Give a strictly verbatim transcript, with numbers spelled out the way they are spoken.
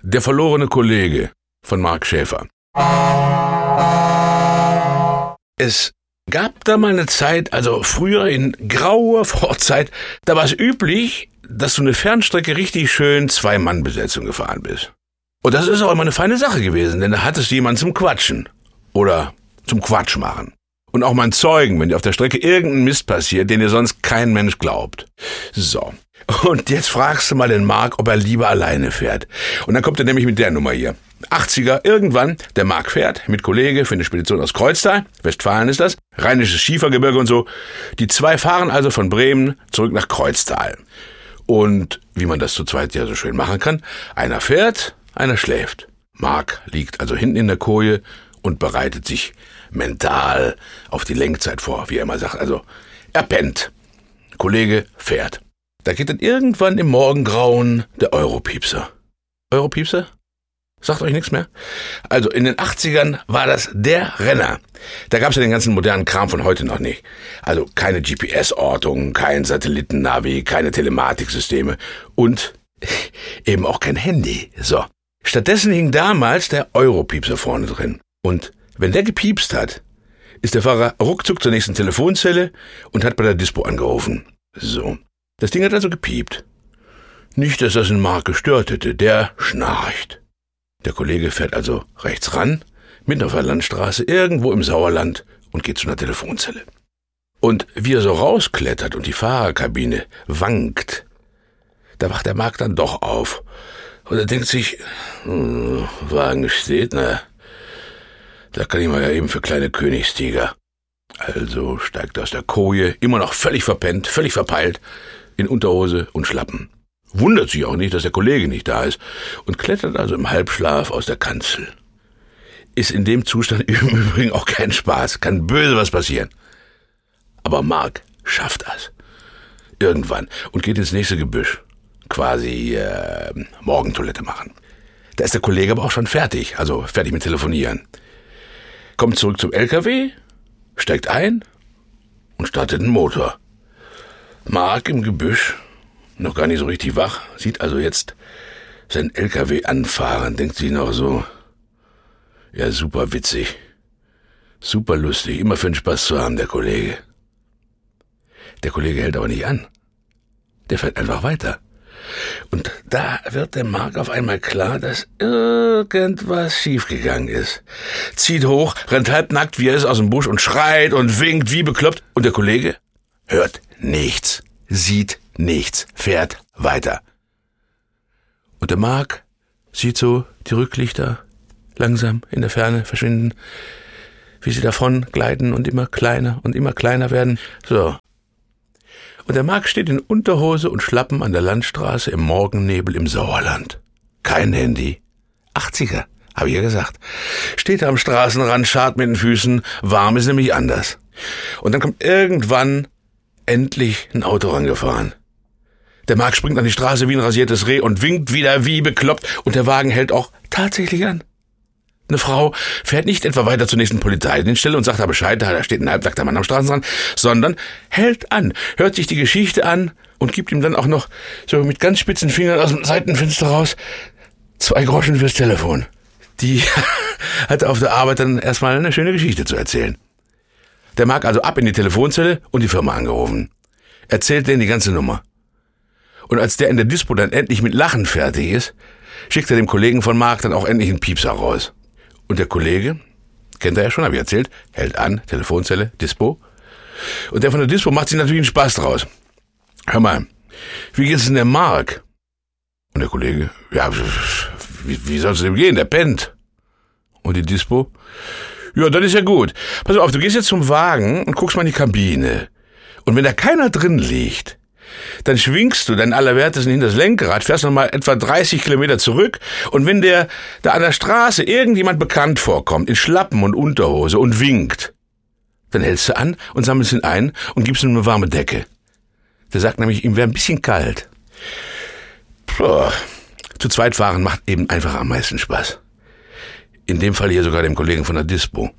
Der verlorene Kollege von Mark Schäfer. Es gab da mal eine Zeit, also früher in grauer Vorzeit, da war es üblich, dass du eine Fernstrecke richtig schön Zwei-Mann-Besetzung gefahren bist. Und das ist auch immer eine feine Sache gewesen, denn da hattest du jemanden zum Quatschen oder zum Quatsch machen. Und auch mal einen Zeugen, wenn dir auf der Strecke irgendein Mist passiert, den dir sonst kein Mensch glaubt. So. Und jetzt fragst du mal den Mark, ob er lieber alleine fährt. Und dann kommt er nämlich mit der Nummer hier. achtziger, irgendwann, der Mark fährt mit Kollege für eine Spedition aus Kreuztal, Westfalen ist das, rheinisches Schiefergebirge und so. Die zwei fahren also von Bremen zurück nach Kreuztal. Und wie man das zu zweit ja so schön machen kann, einer fährt, einer schläft. Mark liegt also hinten in der Koje und bereitet sich mental auf die Lenkzeit vor, wie er immer sagt. Also, er pennt. Kollege fährt. Da geht dann irgendwann im Morgengrauen der Europiepser. Europiepser? Sagt euch nichts mehr? Also in den achtzigern war das der Renner. Da gab's ja den ganzen modernen Kram von heute noch nicht. Also keine G P S-Ortung, kein Satellitennavi, keine Telematiksysteme und eben auch kein Handy. So. Stattdessen hing damals der Europiepser vorne drin. Und wenn der gepiepst hat, ist der Fahrer ruckzuck zur nächsten Telefonzelle und hat bei der Dispo angerufen. So. Das Ding hat also gepiept. Nicht, dass das den Mark gestört hätte, der schnarcht. Der Kollege fährt also rechts ran, mitten auf der Landstraße, irgendwo im Sauerland und geht zu einer Telefonzelle. Und wie er so rausklettert und die Fahrerkabine wankt, da wacht der Mark dann doch auf. Und er denkt sich, hm, Wagen steht, na, da kann ich mal ja eben für kleine Königstiger. Also steigt er aus der Koje, immer noch völlig verpennt, völlig verpeilt, in Unterhose und Schlappen. Wundert sich auch nicht, dass der Kollege nicht da ist und klettert also im Halbschlaf aus der Kanzel. Ist in dem Zustand im Übrigen auch kein Spaß, kann böse was passieren. Aber Mark schafft das. Irgendwann und geht ins nächste Gebüsch. Quasi äh, Morgentoilette machen. Da ist der Kollege aber auch schon fertig, also fertig mit Telefonieren. Kommt zurück zum L K W, steigt ein und startet den Motor. Mark im Gebüsch, noch gar nicht so richtig wach, sieht also jetzt sein L K W anfahren, denkt sich noch so, ja super witzig, super lustig, immer für den Spaß zu haben, der Kollege. Der Kollege hält aber nicht an, der fährt einfach weiter. Und da wird dem Mark auf einmal klar, dass irgendwas schiefgegangen ist. Zieht hoch, rennt halbnackt, wie er ist, aus dem Busch und schreit und winkt wie bekloppt. Und der Kollege hört nichts, sieht nichts, fährt weiter. Und der Mark sieht so die Rücklichter langsam in der Ferne verschwinden, wie sie davon gleiten und immer kleiner und immer kleiner werden. So. Und der Mark steht in Unterhose und Schlappen an der Landstraße im Morgennebel im Sauerland. Kein Handy. achtziger, habe ich ja gesagt. Steht am Straßenrand, scharrt mit den Füßen, warm ist nämlich anders. Und dann kommt irgendwann endlich ein Auto rangefahren. Der Mark springt an die Straße wie ein rasiertes Reh und winkt wieder wie bekloppt und der Wagen hält auch tatsächlich an. Eine Frau fährt nicht etwa weiter zur nächsten Polizeidienststelle und sagt da Bescheid, da steht ein halbnackter Mann am Straßenrand, sondern hält an, hört sich die Geschichte an und gibt ihm dann auch noch so mit ganz spitzen Fingern aus dem Seitenfenster raus zwei Groschen fürs Telefon. Die hat auf der Arbeit dann erstmal eine schöne Geschichte zu erzählen. Der Mark also ab in die Telefonzelle und die Firma angerufen. Erzählt denen die ganze Nummer. Und als der in der Dispo dann endlich mit Lachen fertig ist, schickt er dem Kollegen von Mark dann auch endlich einen Piepser raus. Und der Kollege, kennt er ja schon, habe ich erzählt, hält an, Telefonzelle, Dispo. Und der von der Dispo macht sich natürlich einen Spaß draus. Hör mal, wie geht's denn der Mark? Und der Kollege, ja, wie, wie soll's dem gehen, der pennt. Und die Dispo, ja, das ist ja gut. Pass auf, du gehst jetzt zum Wagen und guckst mal in die Kabine. Und wenn da keiner drin liegt, dann schwingst du deinen Allerwertesten hinter das Lenkrad, fährst nochmal etwa dreißig Kilometer zurück und wenn der da an der Straße irgendjemand bekannt vorkommt, in Schlappen und Unterhose und winkt, dann hältst du an und sammelst ihn ein und gibst ihm eine warme Decke. Der sagt nämlich, ihm wäre ein bisschen kalt. Puh. Zu zweit fahren macht eben einfach am meisten Spaß. In dem Fall hier sogar dem Kollegen von der Dispo.